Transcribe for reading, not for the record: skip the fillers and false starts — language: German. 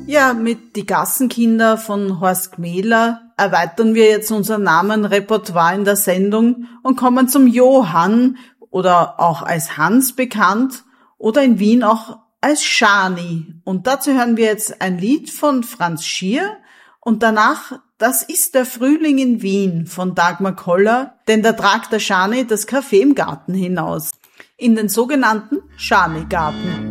Ja, mit Die Gassenkinder von Horst Gmähler erweitern wir jetzt unser Namenrepertoire in der Sendung und kommen zum Johann oder auch als Hans bekannt oder in Wien auch als Schani. Und dazu hören wir jetzt ein Lied von Franz Schier und danach Das ist der Frühling in Wien von Dagmar Koller, denn da tragt der Schani das Café im Garten hinaus. In den sogenannten Schani-Garten.